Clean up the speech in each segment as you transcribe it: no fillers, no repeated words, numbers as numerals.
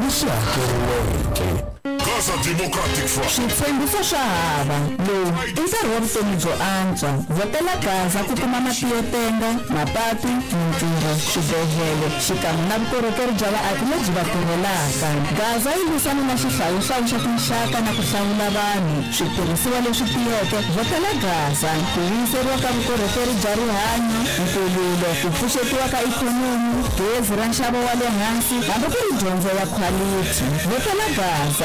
lexi hakeriweke. Gaza Democratic Front. Switshembiso swa hava lowu i nkarhi wa vutomi byo antswa. Votela Gaza ku kuma mati yo tenga, mapatu, mintirho, swibedhlele xikan'we na vukorhokeri bya vaaki lebyi va tirhelaka. Gaza yi lwisana na xihlawuhlawu xa tinxaka na ku hlawula vanhu. Switirhisiwa leswi tiyeke. Votela Gaza ku vuyiseriwa ka vukorhokeri bya rihanyo, nkululo, ku pfuxetiwa ka ikhonomi, gezi ra nxavo wa le hansi hambi ku ri dyondzo ya quality. Votela Gaza.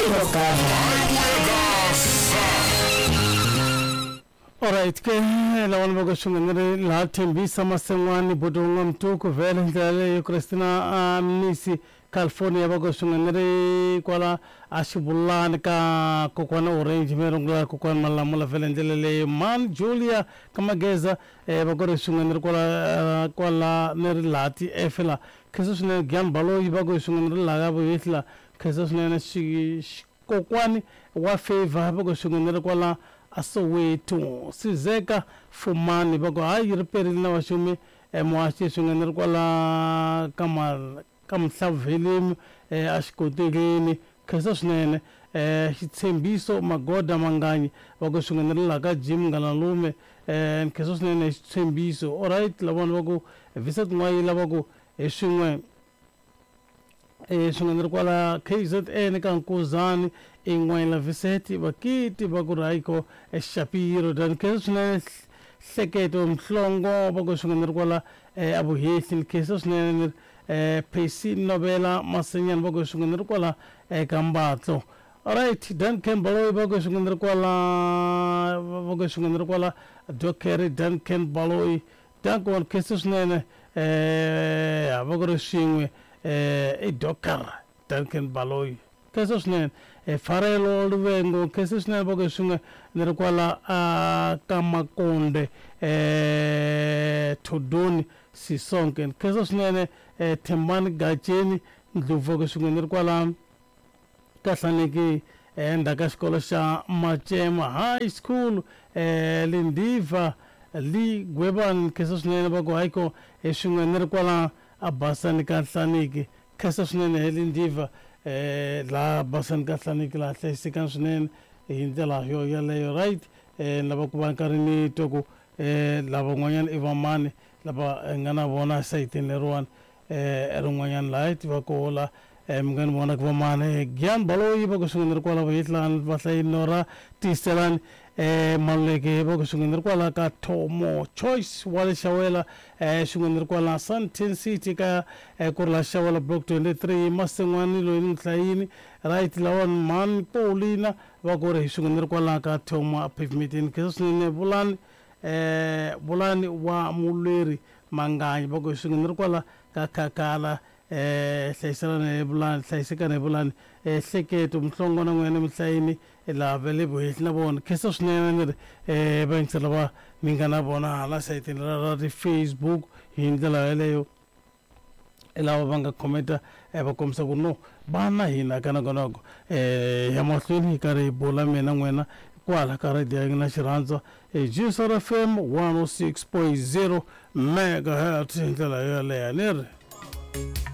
Alright, ke lawan bago shungangere la tembisa masengwani bodonga mtuku vele ndale Christina Mnisi California bago shungangere kwala ashibulani ka kokwana orange merongla kokwana malamula vele ndele man Julia kamageza bago shungangere kwala neri lati efela keso shune gyan balo bago shungangere laga bo yetla keso shune kokwani wa favor bago shungangere kwala Asoweto Sizeka Fumani bago hayi reperili na washumi mwashi shungangere kwala kamhlavelim ashikoteleni keso shune hitsembiso magoda manganyi bago shungangere laga Jim ngalalume keso shune hitsembiso. Alright, labona bago visit ngwayi labago shungwe shungangere kwala KZN kankuzani ingwela viseti bakiti bakuraiko Shapiro dan kesuna seketo mhlongo bakushungangere kwala abuhethi kesos ne pesi novela masenyan bakushungangere kwala kambatso. Alright, dan Kembalo bakushungangere kwala dokere dan Kembalo dan kon kesos ne bakushingwe dokar dan Kembalo kesos ne farelo luvengo kesos ne bakushunga nerkwala kamakonde todoni sisonken kesos ne temani gacheni ndluvo kushunga nerkwala kaslaneki ndaka xikolo xa Machema High School lindiva li gweban kesos ne baku haiko shunga nerkwala abasani kaslaneki kesos ne lindiva la basan katlaniki la tlesikan swinene hi ndlela yo yaleyo. Right, lava ku va nkarhini toko lava n'wanyana i vamani lava nga na vona sayitini leriwani rin'wanyana laha tiva kola mi nga ni vona ku vamani Gyan Baloyi va ku sunguleni kwala va yitlani vahlayi Nora Tiselani maluleke va ku sunguleni kwala ka Thomo Choice wa le Xawela sunguleni kwala Sunten City ka ku ri la Xawela block 23 masengwani loyi ni muhlayini. Right, lawan man Paulina va ku ri hi sunguleni kwala ka Thomo pavement ke swinene bulani wa mulweri manganyi va ku sunguleni kwala ka Kakala hlayiselana bulani hlayisekana bulani hleketo mhlongo na n'wena muhlayini la vele bohethi na vona kesa swinene va yingisela va mi nga na vona hala sayitini ra Facebook hi ndlela yaleyo lava va nga khometa va kombisa ku no vana hina kanakonako ya mahlweni hi karhi hi bula mina n'wena kwala ka radio na xirhandza GSR FM 106.0 megahertz hi ndlela yaleyo ni ri